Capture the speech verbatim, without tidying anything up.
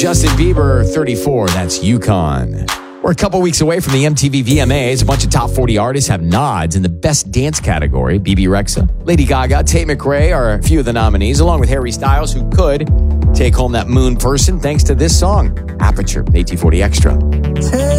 Justin Bieber, thirty-four. That's Yukon. We're a couple weeks away from the M T V V M As. A bunch of top forty artists have nods in the Best Dance category. B B Rexa, Lady Gaga, Tate McRae are a few of the nominees, along with Harry Styles, who could take home that moon person thanks to this song, Aperture, A T forty Extra.